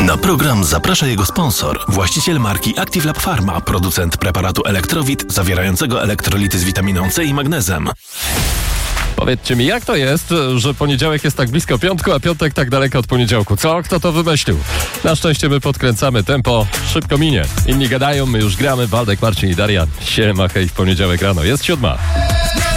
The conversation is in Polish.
Na program zaprasza jego sponsor, właściciel marki Active Lab Pharma, producent preparatu Elektrowit zawierającego elektrolity z witaminą C i magnezem. Powiedzcie mi, jak to jest, że poniedziałek jest tak blisko piątku, a piątek tak daleko od poniedziałku? Co? Kto to wymyślił? Na szczęście my podkręcamy tempo, szybko minie. Inni gadają, my już gramy. Waldek, Marcin i Darian. Siema, hej, w poniedziałek rano. Jest 7.